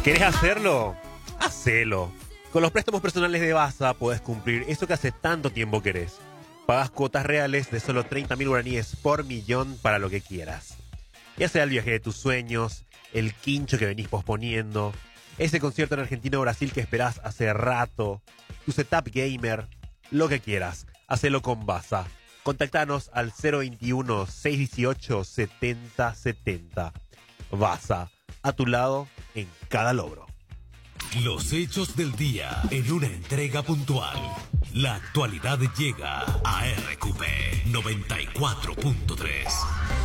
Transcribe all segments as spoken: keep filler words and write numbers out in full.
¿Querés hacerlo? Hacelo. Con los préstamos personales de Vasa podés cumplir eso que hace tanto tiempo querés. Pagas cuotas reales de solo treinta mil guaraníes por millón para lo que quieras. Ya sea el viaje de tus sueños, el quincho que venís posponiendo, ese concierto en Argentina o Brasil que esperás hace rato, tu setup gamer, lo que quieras. Hacelo con Vasa. Contactanos al cero veintiuno, seiscientos dieciocho, setenta setenta. Vasa, a tu lado en cada logro. Los hechos del día en una entrega puntual. La actualidad llega a R Q P noventa y cuatro punto tres.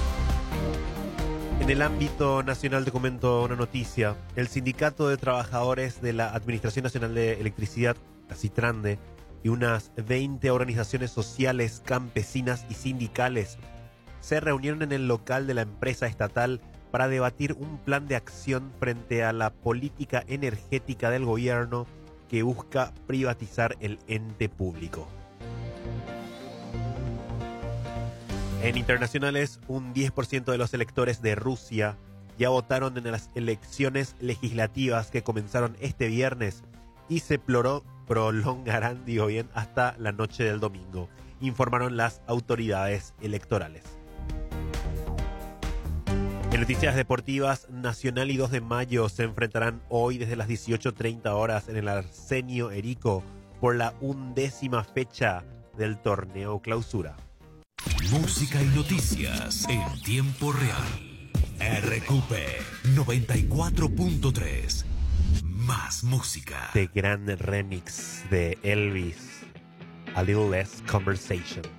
En el ámbito nacional te comento una noticia. El Sindicato de Trabajadores de la Administración Nacional de Electricidad, la Citrande, y unas veinte organizaciones sociales, campesinas y sindicales se reunieron en el local de la empresa estatal para debatir un plan de acción frente a la política energética del gobierno que busca privatizar el ente público. En internacionales, un diez por ciento de los electores de Rusia ya votaron en las elecciones legislativas que comenzaron este viernes y se ploró, prolongarán, digo bien, hasta la noche del domingo, informaron las autoridades electorales. En noticias deportivas, Nacional y dos de mayo se enfrentarán hoy desde las dieciocho treinta horas en el Arsenio Erico por la undécima fecha del torneo Clausura. Música y noticias en tiempo real. R Q P noventa y cuatro punto tres. Más música. De gran remix de Elvis, A Little Less Conversation.